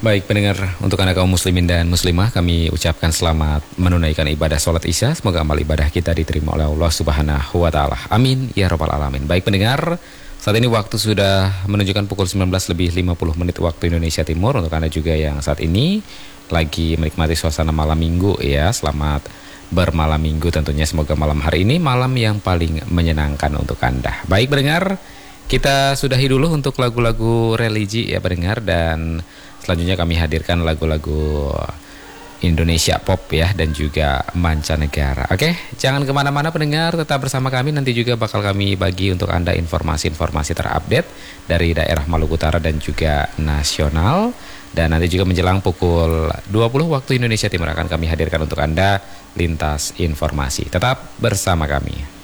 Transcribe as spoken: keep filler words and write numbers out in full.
Baik pendengar, untuk Anda kaum muslimin dan muslimah, kami ucapkan selamat menunaikan ibadah sholat isya. Semoga amal ibadah kita diterima oleh Allah Subhanahu wa Ta'ala. Amin ya Rabbal Alamin. Baik pendengar, saat ini waktu sudah menunjukkan pukul sembilan belas lebih lima puluh menit waktu Indonesia Timur. Untuk Anda juga yang saat ini lagi menikmati suasana malam minggu ya, selamat bermalam minggu tentunya. Semoga malam hari ini malam yang paling menyenangkan untuk Anda. Baik pendengar, kita sudahi dulu untuk lagu-lagu religi ya pendengar, dan selanjutnya kami hadirkan lagu-lagu Indonesia pop ya, dan juga mancanegara. Oke, jangan kemana-mana pendengar, tetap bersama kami. Nanti juga bakal kami bagi untuk Anda informasi-informasi terupdate dari daerah Maluku Utara dan juga nasional. Dan nanti juga menjelang pukul dua puluh waktu Indonesia Timur akan kami hadirkan untuk Anda lintas informasi. Tetap bersama kami.